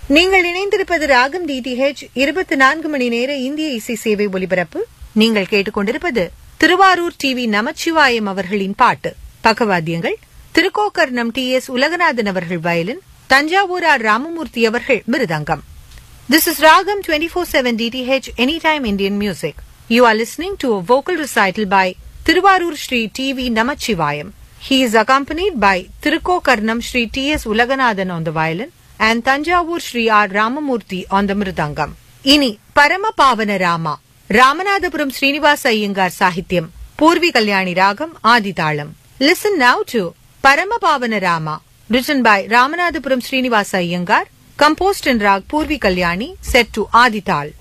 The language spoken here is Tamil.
நீங்கள் இணைந்திருப்பது ராகம் DTH 24 மணி நேர இந்திய இசை சேவை ஒலிபரப்பு. நீங்கள் கேட்டுக்கொண்டிருப்பது திருவாரூர் டிவி நமச்சிவாயம் அவர்களின் பாட்டு. பக்கவாத்தியங்கள் திருக்கோக்கர்ணம் TS உலகநாதன் அவர்கள் வயலின், தஞ்சாவூர் R ராமமூர்த்தி அவர்கள் மிருதங்கம். This is Ragam 24/7 DTH Anytime Indian Music. You are listening to a vocal recital by Tiruvarur Shri TV Namachivayam. He is accompanied by Tirukkokarnam Shri TS Ulaganathan on the violin and Thanjavur Shri R Ramamurthy on the mridangam. Ini Parama Pavana Rama, Ramanathapuram Srinivasa Iyengar Sahityam, Purvi Kalyani Ragam Adithalam. Listen now to Parama Pavana Rama, written by Ramanathapuram Srinivasa Iyengar, composed in Rag Purvi Kalyani, set to Adithal.